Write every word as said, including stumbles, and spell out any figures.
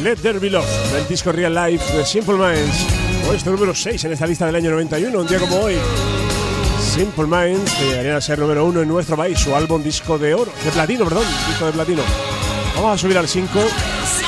Let There Be Love, del disco Real Life de Simple Minds. Puesto número seis en esta lista del año noventa y uno, un día como hoy. Simple Minds, que llegaría a ser número uno en nuestro país, su álbum disco de oro, de platino, perdón, disco de platino. Vamos a subir al cinco.